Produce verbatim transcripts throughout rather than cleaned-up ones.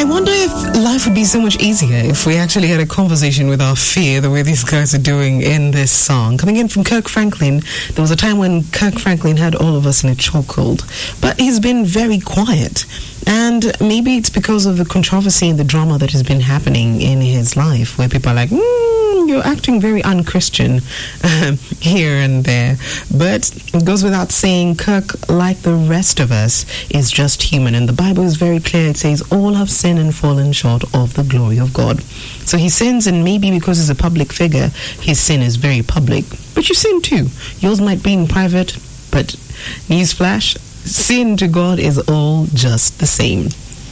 I wonder if life would be so much easier if we actually had a conversation with our fear the way these guys are doing in this song. Coming in from Kirk Franklin, there was a time when Kirk Franklin had all of us in a chokehold, but he's been very quiet. And maybe it's because of the controversy and the drama that has been happening in his life, where people are like, mm, you're acting very un-Christian um, here and there. But it goes without saying, Kirk, like the rest of us, is just human. And the Bible is very clear. It says, all have sinned and fallen short of the glory of God. So he sins, and maybe because he's a public figure, his sin is very public. But you sin too. Yours might be in private, but newsflash, sin to God is all just the same.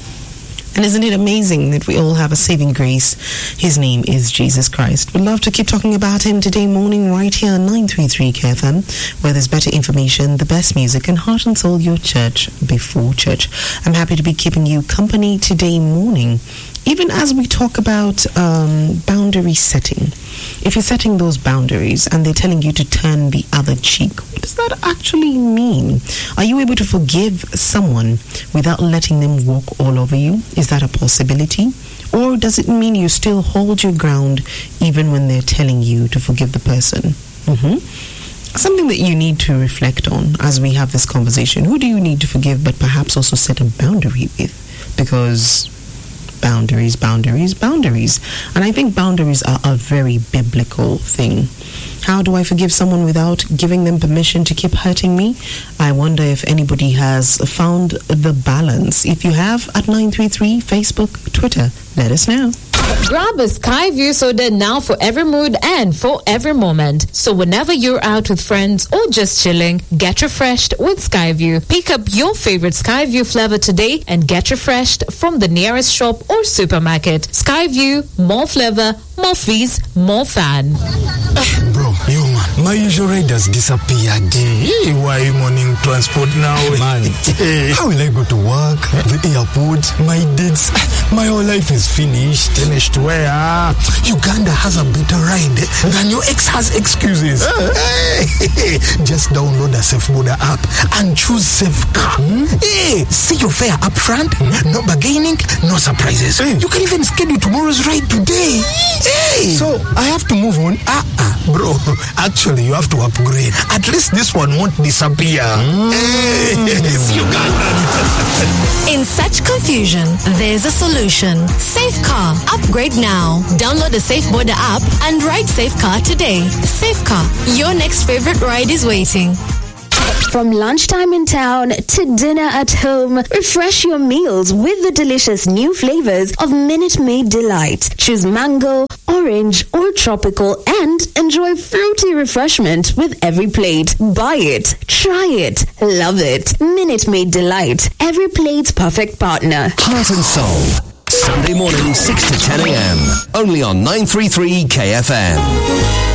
And isn't it amazing that we all have a saving grace? His name is Jesus Christ. We'd love to keep talking about him today morning right here on nine three three K F M, where there's better information, the best music, and heart and soul, your church before church. I'm happy to be keeping you company today morning, even as we talk about um, boundary setting. If you're setting those boundaries and they're telling you to turn the other cheek, what does that actually mean? Are you able to forgive someone without letting them walk all over you? Is that a possibility? Or does it mean you still hold your ground even when they're telling you to forgive the person? Mm-hmm. Something that you need to reflect on as we have this conversation. Who do you need to forgive, but perhaps also set a boundary with? Because boundaries, boundaries, boundaries. And I think boundaries are a very biblical thing. How do I forgive someone without giving them permission to keep hurting me? I wonder if anybody has found the balance. If you have, at nine three three, Facebook, Twitter, let us know. Grab a Skyview soda now for every mood and for every moment. So whenever you're out with friends or just chilling, get refreshed with Skyview. Pick up your favorite Skyview flavor today and get refreshed from the nearest shop or supermarket. Skyview, more flavor, more fees, more fun. Bro, you man, my usual ride has disappeared. Hey, why morning transport now? Man, hey, how will I go to work? The airport, my dates, my whole life is finished. Finished where? Uganda has a better ride than your ex has excuses. Hey, just download the SafeBoda app and choose Safe Car. Hmm? Hey, see your fare up front, no bargaining, no surprises. Hey. You can even schedule tomorrow's ride today. Hey. So I have to move on? Ah, ah, bro, actually you have to upgrade. At least this one won't disappear. Mm. Hey, it's Uganda. In such confusion, there's a solution. Safecar. Upgrade now. Download the SafeBoda app and ride Safecar today. Safecar. Your next favorite ride is waiting. From lunchtime in town to dinner at home, refresh your meals with the delicious new flavors of Minute Maid Delight. Choose mango, orange, or tropical and enjoy fruity refreshment with every plate. Buy it, try it, love it. Minute Maid Delight. Every plate's perfect partner. Heart and Soul. Sunday morning, six to ten a.m. Only on nine three three K F M.